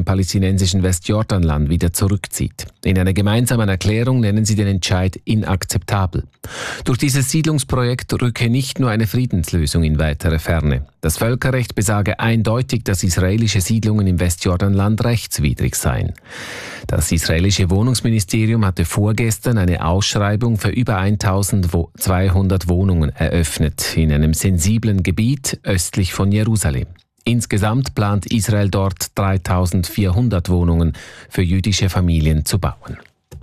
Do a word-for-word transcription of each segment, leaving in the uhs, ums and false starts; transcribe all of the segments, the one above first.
palästinensischen Westjordanland wieder zurückzieht. In einer gemeinsamen Erklärung nennen sie den Entscheid inakzeptabel. Durch dieses Siedlungsprojekt rücke nicht nur eine Friedenslösung in weitere Ferne. Das Völkerrecht besage eindeutig, dass israelische Siedlungen im Westjordanland rechtswidrig seien. Das israelische Wohnungsministerium hatte vorgestern eine Ausschreibung für über eintausendzweihundert Wohnungen eröffnet in einem sensiblen Gebiet östlich von Jerusalem. Insgesamt plant Israel dort dreitausendvierhundert Wohnungen für jüdische Familien zu bauen.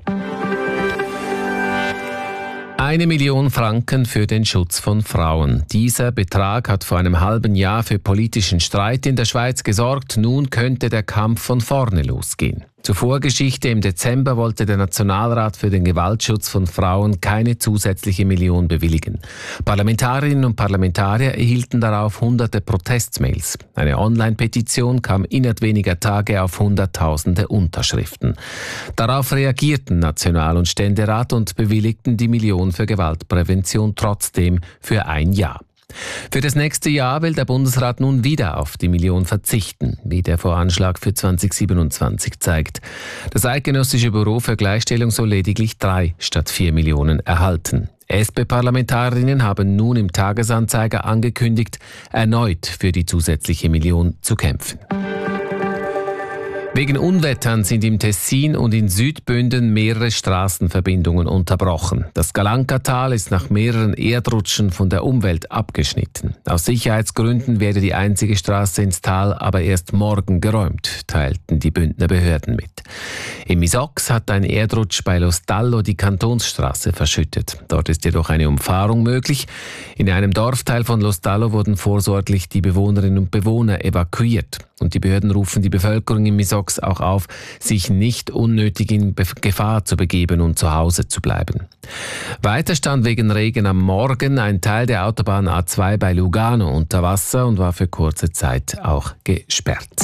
Eine Million Franken für den Schutz von Frauen. Dieser Betrag hat vor einem halben Jahr für politischen Streit in der Schweiz gesorgt. Nun könnte der Kampf von vorne losgehen. Zur Vorgeschichte: Im Dezember wollte der Nationalrat für den Gewaltschutz von Frauen keine zusätzliche Million bewilligen. Parlamentarierinnen und Parlamentarier erhielten darauf hunderte Protestmails. Eine Online-Petition kam innerhalb weniger Tage auf hunderttausende Unterschriften. Darauf reagierten National- und Ständerat und bewilligten die Million für Gewaltprävention trotzdem für ein Jahr. Für das nächste Jahr will der Bundesrat nun wieder auf die Million verzichten, wie der Voranschlag für zweitausendsiebenundzwanzig zeigt. Das Eidgenössische Büro für Gleichstellung soll lediglich drei statt vier Millionen erhalten. S P-Parlamentarierinnen haben nun im Tagesanzeiger angekündigt, erneut für die zusätzliche Million zu kämpfen. Wegen Unwettern sind im Tessin und in Südbünden mehrere Straßenverbindungen unterbrochen. Das Galankatal ist nach mehreren Erdrutschen von der Umwelt abgeschnitten. Aus Sicherheitsgründen werde die einzige Straße ins Tal aber erst morgen geräumt, teilten die Bündner Behörden mit. Im Misox hat ein Erdrutsch bei Lostallo die Kantonsstraße verschüttet. Dort ist jedoch eine Umfahrung möglich. In einem Dorfteil von Lostallo wurden vorsorglich die Bewohnerinnen und Bewohner evakuiert. Und die Behörden rufen die Bevölkerung im Misox auch auf, sich nicht unnötig in Be- Gefahr zu begeben und zu Hause zu bleiben. Weiter stand wegen Regen am Morgen ein Teil der Autobahn A zwei bei Lugano unter Wasser und war für kurze Zeit auch gesperrt.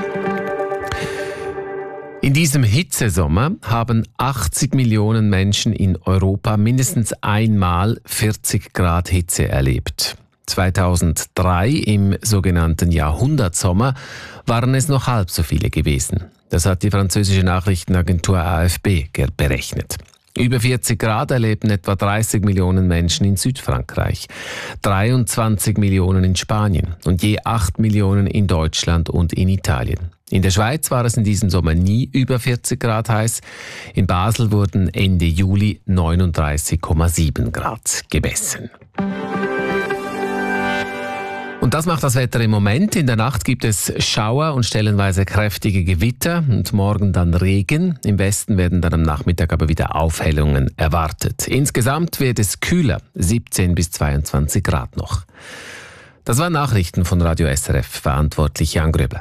In diesem Hitzesommer haben achtzig Millionen Menschen in Europa mindestens einmal vierzig Grad Hitze erlebt. zweitausenddrei, im sogenannten Jahrhundertsommer, waren es noch halb so viele gewesen. Das hat die französische Nachrichtenagentur A F P berechnet. Über vierzig Grad erleben etwa dreißig Millionen Menschen in Südfrankreich, dreiundzwanzig Millionen in Spanien und je acht Millionen in Deutschland und in Italien. In der Schweiz war es in diesem Sommer nie über vierzig Grad heiß. In Basel wurden Ende Juli neununddreißig Komma sieben Grad gemessen. Und das macht das Wetter im Moment. In der Nacht gibt es Schauer und stellenweise kräftige Gewitter und morgen dann Regen. Im Westen werden dann am Nachmittag aber wieder Aufhellungen erwartet. Insgesamt wird es kühler, siebzehn bis zweiundzwanzig Grad noch. Das waren Nachrichten von Radio S R F, verantwortlich Jan Gröbler.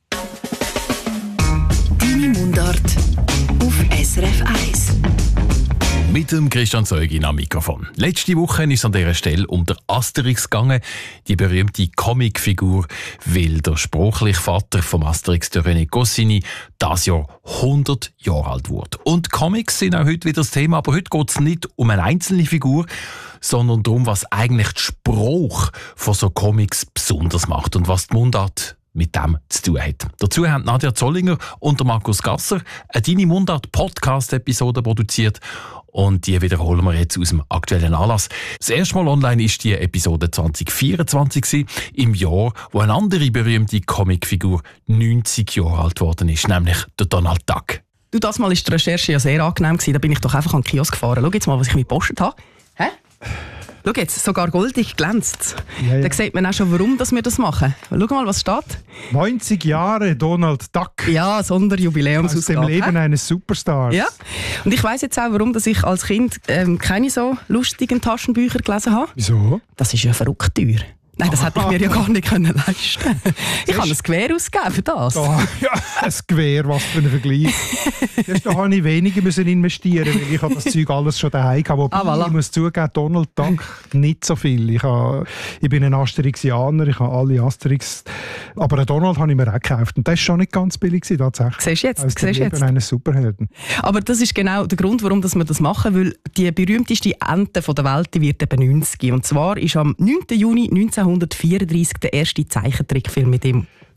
Deine Mundart auf S R F eins. Mit dem Christian Zeugin am Mikrofon. Letzte Woche ist an dieser Stelle um den Asterix gegangen, die berühmte Comicfigur, weil der sprachliche Vater vom Asterix, der René Goscinny, das Jahr hundert Jahre alt wurde. Und Comics sind auch heute wieder das Thema, aber heute geht es nicht um eine einzelne Figur, sondern darum, was eigentlich die Sprache von so Comics besonders macht und was die Mundart mit dem zu tun hat. Dazu haben Nadja Zollinger und der Markus Gasser eine «Deine Mundart»-Podcast-Episode produziert und die wiederholen wir jetzt aus dem aktuellen Anlass. Das erste Mal online ist die Episode zwanzig vierundzwanzig gewesen, im Jahr, wo eine andere berühmte Comicfigur neunzig Jahre alt geworden ist, nämlich der Donald Duck. Du, das Mal war die Recherche ja sehr angenehm gewesen. Da bin ich doch einfach an den Kiosk gefahren. Schau jetzt mal, was ich mir gepostet habe. Hä? Schau jetzt, sogar goldig glänzt. Ja, ja. Da sieht man auch schon, warum dass wir das machen. Schau mal, was steht. neunzig Jahre Donald Duck. Ja, Sonderjubiläumsausgabe. Aus dem Leben eines Superstars. Ja. Und ich weiss jetzt auch, warum dass ich als Kind ähm, keine so lustigen Taschenbücher gelesen habe. Wieso? Das ist ja verrückt teuer. Nein, das hätte ich mir ja gar nicht können leisten. Ich habe ein Gewehr ausgegeben für das. Oh, ja, ein Gewehr, was für ein Vergleich. Jetzt da habe ich weniger müssen investieren, weil ich habe das Zeug alles schon daheim hatte. Wobei, ah, voilà. Ich muss zugeben, Donald Duck nicht so viel. Ich, habe, ich bin ein Asterixianer, ich habe alle Asterix. Aber einen Donald habe ich mir auch gekauft. Und das war schon nicht ganz billig, tatsächlich. Siehst du jetzt? Aus dem Leben eines Superhelden. Aber das ist genau der Grund, warum wir das machen, weil die berühmteste Ente der Welt die wird eben neunzig. Und zwar ist am neunten Juni neunzehnhundertvierunddreißig der erste Zeichentrickfilm mit ihm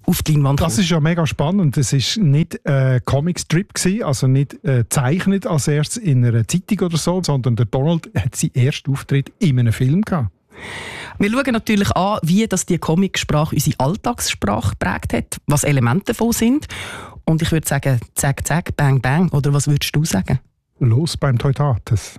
auf die Leinwand kommen. Das ist ja mega spannend. Es war nicht ein Comicstrip gewesen, also nicht äh, gezeichnet als erstes in einer Zeitung oder so, sondern der Donald hat seinen ersten Auftritt in einem Film gehabt. Wir schauen natürlich an, wie das die Comicsprache unsere Alltagssprache geprägt hat, was Elemente davon sind. Und ich würde sagen, zack, zack, bang, bang. Oder was würdest du sagen? Los beim Teutates.